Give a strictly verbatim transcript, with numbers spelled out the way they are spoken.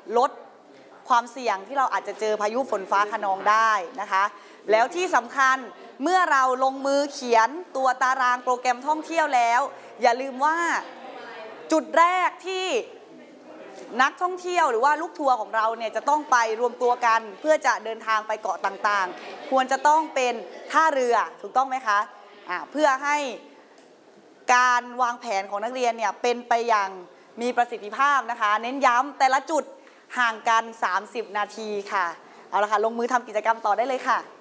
ลดความเสี่ยงที่เราอาจจะเจอพายุฝนฟ้าคะนองได้นะคะแล้วที่สำคัญเมื่อเราลงมือเขียนตัวตารางโปรแกรมท่องเที่ยวแล้วอย่าลืมว่าจุดแรกที่นักท่องเที่ยวหรือว่าลูกทัวร์ของเราเนี่ยจะต้องไปรวมตัวกันเพื่อจะเดินทางไปเกาะต่างๆควรจะต้องเป็นท่าเรือถูกต้องไหมคะอ่าเพื่อให้การวางแผนของนักเรียนเนี่ยเป็นไปอย่างมีประสิทธิภาพนะคะเน้นย้ำแต่ละจุดห่างกันสามสิบนาทีค่ะเอาละค่ะลงมือทำกิจกรรมต่อได้เลยค่ะ